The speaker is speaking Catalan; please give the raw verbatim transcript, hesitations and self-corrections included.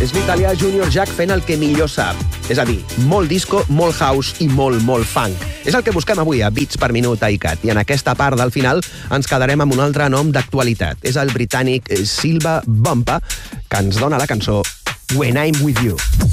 És l'italià Junior Jack fent el que millor sap. És a dir, molt disco, molt house i molt, molt funk. És el que busquem avui a Beats per Minut a ICAT. I en aquesta part del final ens quedarem amb un altre nom d'actualitat. És el britànic Silva Bumpa, que ens dona la cançó When I'm With You.